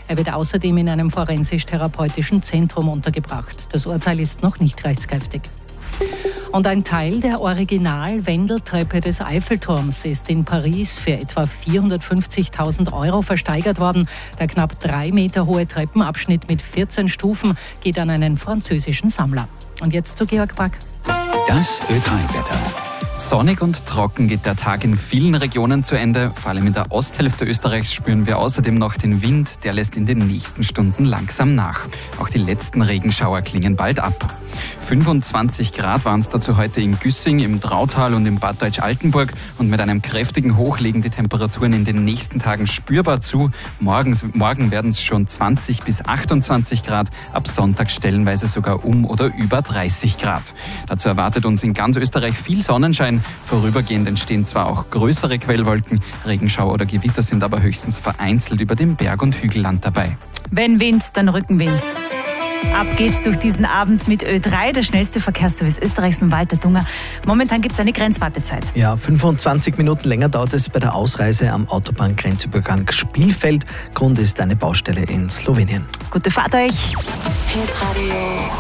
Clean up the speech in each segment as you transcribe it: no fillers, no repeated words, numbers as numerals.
Er wird außerdem in einem forensisch-therapeutischen Zentrum untergebracht. Das Urteil ist noch nicht rechtskräftig. Und ein Teil der Original-Wendeltreppe des Eiffelturms ist in Paris für etwa 450.000 € versteigert worden. Der knapp 3 Meter hohe Treppenabschnitt mit 14 Stufen geht an einen französischen Sammler. Und jetzt zu Georg Brack. Das Ö3-Wetter. Sonnig und trocken geht der Tag in vielen Regionen zu Ende. Vor allem in der Osthälfte Österreichs spüren wir außerdem noch den Wind. Der lässt in den nächsten Stunden langsam nach. Auch die letzten Regenschauer klingen bald ab. 25 Grad waren es dazu heute in Güssing, im Drautal und im Bad Deutsch-Altenburg. Und mit einem kräftigen Hoch legen die Temperaturen in den nächsten Tagen spürbar zu. Morgen werden es schon 20 bis 28 Grad, ab Sonntag stellenweise sogar oder über 30 Grad. Dazu erwartet uns in ganz Österreich viel Sonnenschein. Vorübergehend entstehen zwar auch größere Quellwolken, Regenschauer oder Gewitter sind aber höchstens vereinzelt über dem Berg- und Hügelland dabei. Wenn Wind, dann Rückenwind. Ab geht's durch diesen Abend mit Ö3, der schnellste Verkehrsservice Österreichs mit Walter Dunger. Momentan gibt es eine Grenzwartezeit. Ja, 25 Minuten länger dauert es bei der Ausreise am Autobahngrenzübergang Spielfeld. Grund ist eine Baustelle in Slowenien. Gute Fahrt euch. Hitradio.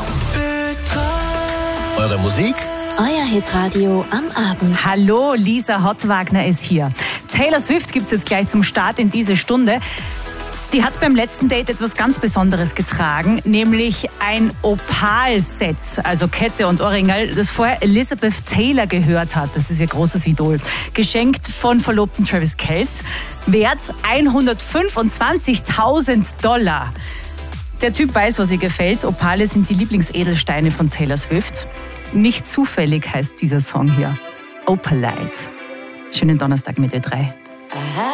Eure Musik? Euer Hitradio am Abend. Hallo, Lisa Hottwagner ist hier. Taylor Swift gibt's jetzt gleich zum Start in diese Stunde. Die hat beim letzten Date etwas ganz Besonderes getragen, nämlich ein Opal-Set, also Kette und Ohrringel, das vorher Elizabeth Taylor gehört hat. Das ist ihr großes Idol. Geschenkt von Verlobten Travis Kelce. Wert 125.000 $. Der Typ weiß, was ihr gefällt. Opale sind die Lieblingsedelsteine von Taylor Swift. Nicht zufällig heißt dieser Song hier Opalite. Schönen Donnerstag mit Ö3.